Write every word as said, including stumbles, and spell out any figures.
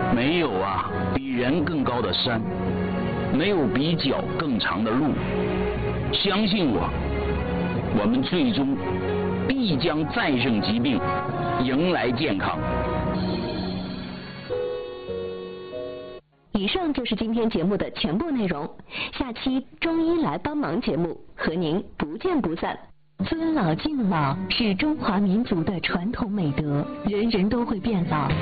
没有啊，比人更高的山，没有比脚更长的路。相信我，我们最终必将战胜疾病，迎来健康。 以上就是今天节目的全部内容，下期中医来帮忙节目和您不见不散。尊老敬老是中华民族的传统美德，人人都会变老，